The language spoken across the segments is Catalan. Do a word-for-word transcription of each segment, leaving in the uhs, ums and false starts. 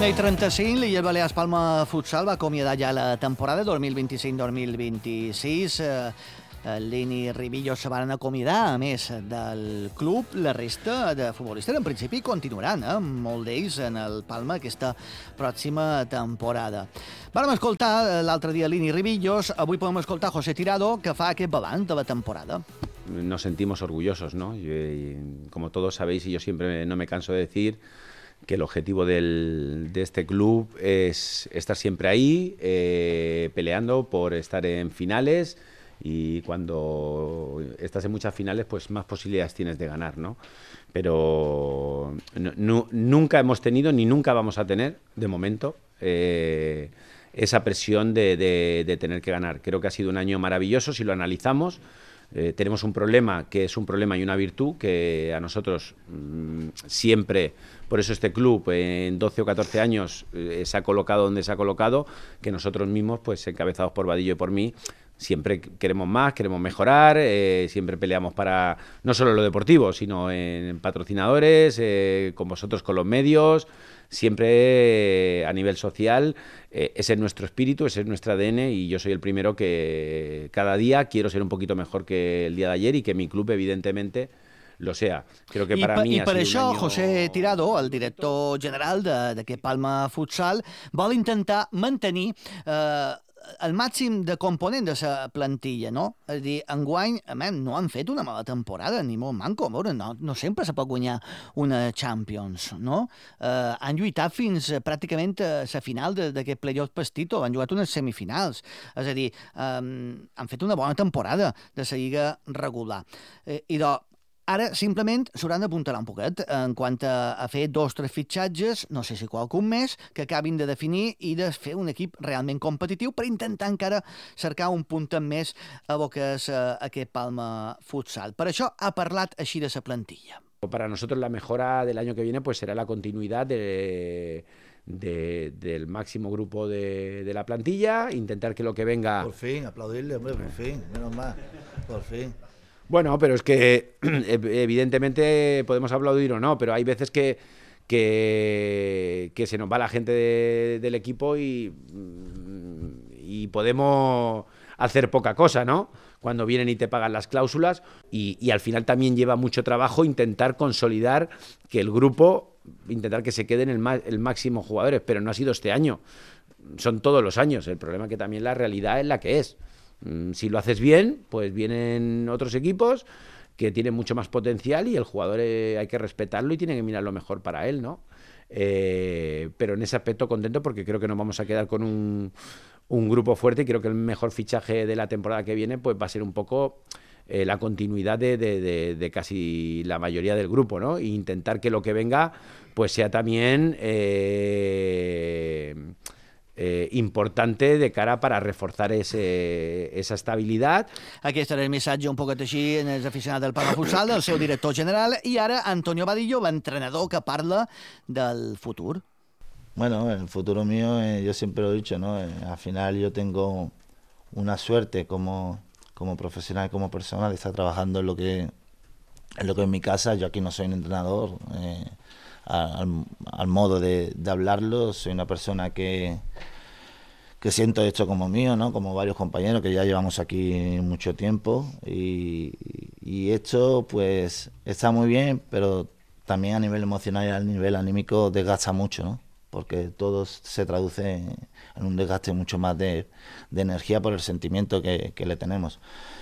una i trenta-cinc, l'Illes Balears Palma Futsal va acomiadar ja la temporada dos mil vint-i-cinc dos mil vint-i-sis. Eh, Lini Ribillo se van acomiadar, a més del club. La resta de futbolistes, en principi, continuaran, eh? Molt d'ells en el Palma aquesta pròxima temporada. Vam escoltar l'altre dia Lini Ribillos, avui podem escoltar José Tirado, que fa aquest balanç de la temporada. Nos sentimos orgullosos, ¿no? Y, y, como todos sabéis, y yo siempre no me canso de decir, que el objetivo del, de este club es estar siempre ahí, eh, peleando por estar en finales, y cuando estás en muchas finales, pues más posibilidades tienes de ganar, ¿no? Pero no, no, nunca hemos tenido, ni nunca vamos a tener, de momento, eh, esa presión de, de, de tener que ganar. Creo que ha sido un año maravilloso si lo analizamos. Eh, tenemos un problema que es un problema y una virtud que a nosotros mmm, siempre, por eso este club eh, en doce o catorce años eh, se ha colocado donde se ha colocado, que nosotros mismos, pues encabezados por Vadillo y por mí, siempre queremos más, queremos mejorar, eh, siempre peleamos para no solo lo deportivo, sino en patrocinadores, eh, con vosotros, con los medios. Siempre eh, a nivel social, eh, ese es nuestro espíritu, ese es nuestro A D N, y yo soy el primero que cada día quiero ser un poquito mejor que el día de ayer y que mi club, evidentemente, lo sea. Creo que para I, mí i ha per sido això, un año... José Tirado, el director general d'aquest Palma Futsal, vol intentar mantenir eh, el màxim de component de la plantilla, no? És a dir, enguany, man, no han fet una mala temporada, ni molt manco, veure, no, no sempre se pot guanyar una Champions, no? Eh, han lluitat fins eh, pràcticament a la final d'aquest playoff pastito, han jugat unes semifinals, és a dir, eh, han fet una bona temporada de la lliga regular. Eh, I de ara, simplement, s'hauran d'apuntar un poquet en quant a, a fer dos o tres fitxatges, no sé si qualcun més, que acabin de definir i de fer un equip realment competitiu per intentar encara cercar un punt més a lo que és uh, aquest Palma Futsal. Per això ha parlat així de la plantilla. Para nosotros la mejora del año que viene pues será la continuidad de... De, del máximo grupo de, de la plantilla, intentar que lo que venga... Por fin, aplaudirle, hombre, por fin, menos mal, por fin. Bueno, pero es que evidentemente podemos aplaudir o no, pero hay veces que, que, que se nos va la gente de, del equipo y, y podemos hacer poca cosa, ¿no? Cuando vienen y te pagan las cláusulas, y, y al final también lleva mucho trabajo intentar consolidar que el grupo, intentar que se queden el, el máximo jugadores, pero no ha sido este año, son todos los años. El problema es que también la realidad es la que es. Si lo haces bien, pues vienen otros equipos que tienen mucho más potencial y el jugador eh, hay que respetarlo y tiene que mirar lo mejor para él, ¿no? Eh, pero en ese aspecto contento porque creo que nos vamos a quedar con un, un grupo fuerte, y creo que el mejor fichaje de la temporada que viene pues va a ser un poco eh, la continuidad de, de, de, de casi la mayoría del grupo, ¿no? E intentar que lo que venga pues sea también... Eh, Eh, importante de cara para reforzar ese, esa estabilidad. Aquest era el missatge un poquet així en els aficionats del Palma Futsal, del seu director general, i ara Antonio Vadillo, l'entrenador que parla del futur. Bueno, el futuro mío, eh, yo siempre lo he dicho, ¿no? Eh, al final yo tengo una suerte como, como profesional, como persona, de estar trabajando en lo que, en lo que es mi casa. Yo aquí no soy un entrenador, eh, Al, al modo de, de hablarlo, soy una persona que, que siento esto como mío, ¿no? Como varios compañeros que ya llevamos aquí mucho tiempo, y, y esto pues está muy bien, pero también a nivel emocional y a nivel anímico desgasta mucho, ¿no? Porque todo se traduce en un desgaste mucho más de, de energía por el sentimiento que, que le tenemos.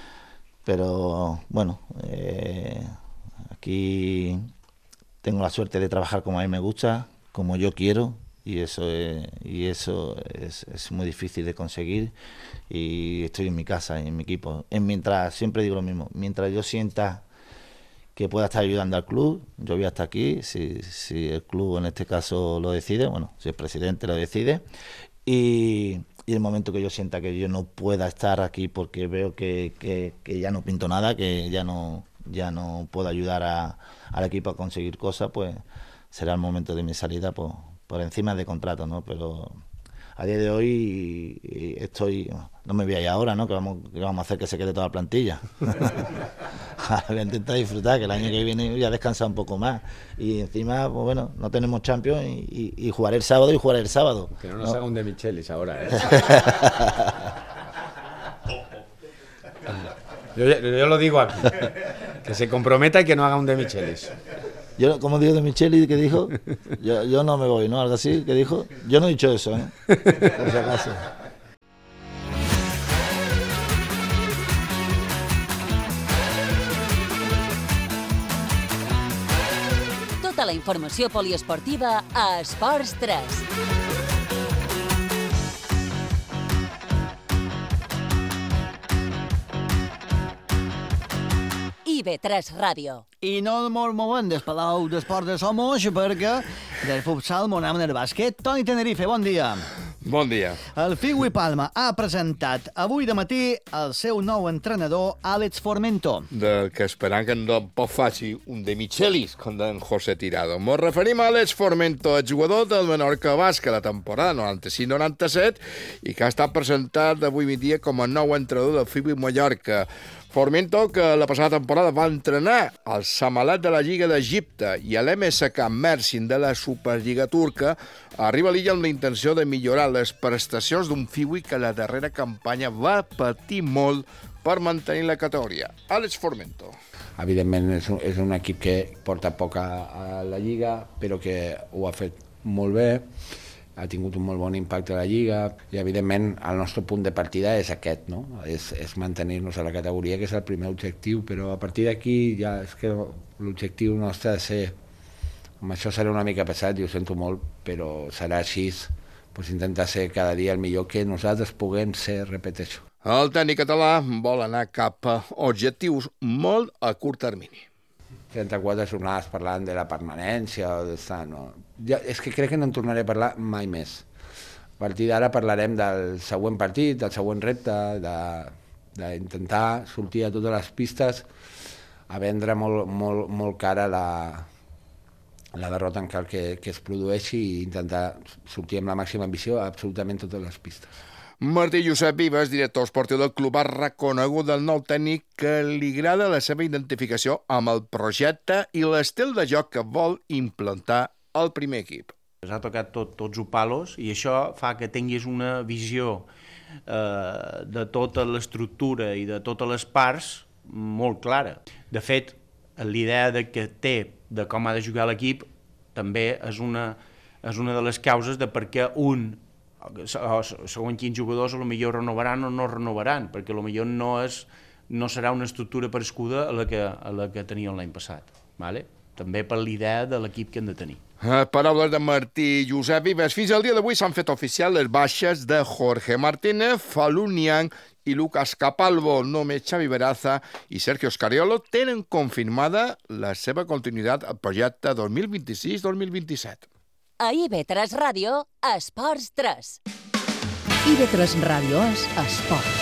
Pero bueno, eh, aquí... tengo la suerte de trabajar como a mí me gusta, como yo quiero, y eso es, y eso es, es muy difícil de conseguir, y estoy en mi casa, en mi equipo. En mientras, siempre digo lo mismo, mientras yo sienta que pueda estar ayudando al club, yo voy hasta aquí, si, si el club en este caso lo decide, bueno, si el presidente lo decide, y, y el momento que yo sienta que yo no pueda estar aquí porque veo que, que, que ya no pinto nada, que ya no... ya no puedo ayudar a, al equipo a conseguir cosas, pues será el momento de mi salida por, por encima de contrato, ¿no? Pero a día de hoy estoy... No me voy a ir ahora, ¿no? Que vamos, que vamos a hacer que se quede toda la plantilla. voy a intentar disfrutar, que el año que viene voy a descansar un poco más. Y encima, pues bueno, no tenemos Champions y, y, y jugaré el sábado y jugaré el sábado. Que no nos ¿no? haga un de Michelis ahora, ¿eh? yo, yo lo digo aquí, que se comprometa y que no haga un de Michelis. Yo, como digo de Micheli, que dijo, yo, yo no me voy, ¿no? Algo así, que dijo. Yo no he dicho eso, ¿eh? Por si acaso. Tota la informació poliesportiva a Esports tres. I B tres Ràdio. I no molt moment del Palau d'Esports de Somos, perquè del futsal m'ho anem al bàsquet. Toni Tenerife, bon dia. Bon dia. El Fiui Palma ha presentat avui de matí el seu nou entrenador, Àlex Formento. Del que esperant que no pot faci un de Michelis com d'en José Tirado. Ens referim a Àlex Formento, el jugador del Menorca Bàsquet la temporada noranta-sis noranta-set i que ha estat presentat avui dia com a nou entrenador del Fiui Mallorca. Formento, que la passada temporada va entrenar al Samalat de la Lliga d'Egipte i a l'M S K Mersin de la Superliga turca, arriba a l'illa amb la intenció de millorar les prestacions d'un Fiui que la darrera campanya va patir molt per mantenir la categoria. Àlex Formento. Evidentment és un, és un equip que porta poc a, a la Lliga, però que ho ha fet molt bé, ha tingut un molt bon impacte a la Lliga i, evidentment, el nostre punt de partida és aquest, no? És, és mantenir-nos a la categoria, que és el primer objectiu, però a partir d'aquí ja és que l'objectiu nostre ha de ser, amb això serà una mica pesat i ho sento molt, però serà així, doncs intentar ser cada dia el millor que nosaltres puguem ser, repeteixo. El tècnic català vol anar cap a objectius molt a curt termini. trenta-quatre jornades parlant de la permanència o d'estar, no. Ja, és que crec que no en tornaré a parlar mai més. A partir d'ara parlarem del següent partit, del següent repte, d'intentar sortir a totes les pistes a vendre molt, molt, molt cara la, la derrota en cal que, que es produeixi i intentar sortir amb la màxima ambició a absolutament totes les pistes. Martí Josep Vives, director esportiu del club, ha reconegut del nou tècnic que li agrada la seva identificació amb el projecte i l'estil de joc que vol implantar el primer equip. Ha tocat tot, tots els palos i això fa que tinguis una visió eh, de tota l'estructura i de totes les parts molt clara. De fet, l'idea de que té de com ha de jugar l'equip també és una, és una de les causes de per què un segons quins jugadors potser renovaran o no renovaran, perquè potser no, és, no serà una estructura parescuda a la que, a la que tenien l'any passat. Vale? També per l'idea de l'equip que hem de tenir. Paraules de Martí Josep Vives. Fins al dia d'avui s'han fet oficial les baixes de Jorge Martínez, Falun Niang i Lucas Capalvo. Només Xavi Veraza i Sergio Scariolo tenen confirmada la seva continuïtat al projecte dos mil vint-i-sis dos mil vint-i-set. A I B tres Ràdio, Esports tres. I B tres Ràdio és Esports.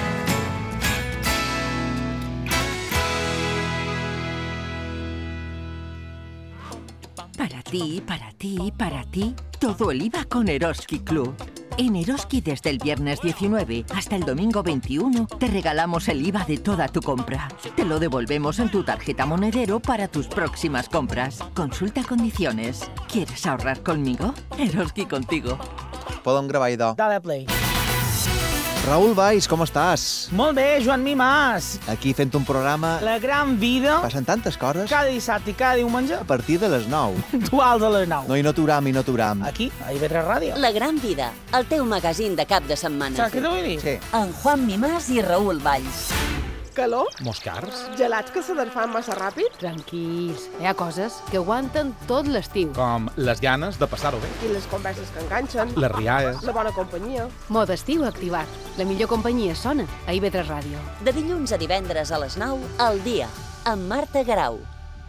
Para ti, para ti, para ti, todo el I V A con Eroski Club. En Eroski desde el viernes diecinueve hasta el domingo veintiuno te regalamos el I V A de toda tu compra. Te lo devolvemos en tu tarjeta monedero para tus próximas compras. Consulta condiciones. ¿Quieres ahorrar conmigo? Eroski contigo. Podem gravar, idò. Dale play. Raül Valls, com estàs? Molt bé, Joan Mimàs. Aquí fent un programa... La gran vida. Passen tantes coses. Cada dissabte i cada diumenge. A partir de les nou. Puntuals a les nou. No hi no t'uram i no t'uram. Aquí, a I B tres Ràdio. La gran vida, el teu magazín de cap de setmana. Saps què t'ho vull dir? Sí. En Juan Mimàs i Raül Valls. Calor? Moscars? Gelats que se desfan massa ràpid? Tranquils, hi ha coses que aguanten tot l'estiu. Com les ganes de passar-ho bé. I les converses que enganxen. Les rialles. La bona companyia. Mode estiu activat. La millor companyia sona a I B tres Ràdio. De dilluns a divendres a les nou, al dia, amb Marta Garau.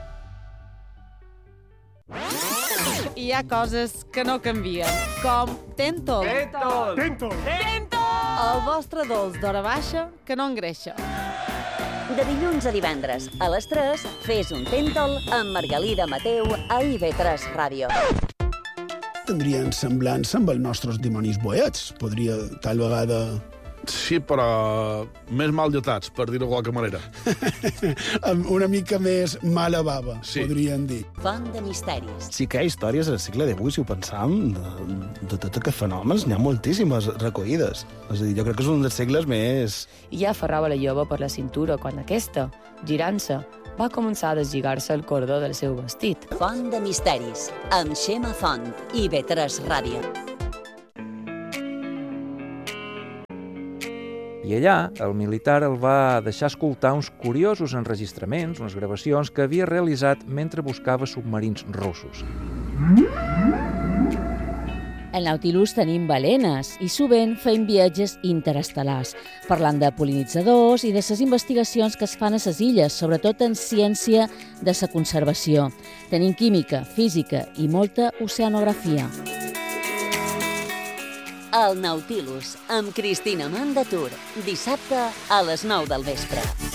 Hi ha coses que no canvien, com Tentol. Tentol! Tentol! Tentol! El vostre dolç d'hora baixa que no engreixa. De dilluns a divendres a les tres, fes un Tentol amb Margalida Mateu a I B tres Ràdio. Tindrien semblança amb els nostres dimonis boets. Podria, tal vegada, Sí, però més mal lletats, per dir-ho de qualque manera. Una mica més mala bava, sí. Podríem dir. Font de misteris. Sí que hi ha històries al segle divuit, si ho pensam, de, de tots aquests fenòmens, n'hi ha moltíssimes recollides. És a dir, jo crec que és un dels segles més... I ja aferrava la jove per la cintura quan aquesta, girant-se, va començar a deslligar-se el cordó del seu vestit. Font de misteris, amb Xema Font i B tres Ràdio. I allà, el militar el va deixar escoltar uns curiosos enregistraments, unes gravacions que havia realitzat mentre buscava submarins russos. Al Nautilus tenim balenes i sovint fem viatges interestel·lars, parlant de pol·linitzadors i de les investigacions que es fan a les illes, sobretot en ciència de la conservació. Tenim química, física i molta oceanografia. El Nautilus, amb Cristina Mandatur, dissabte a les nou del vespre.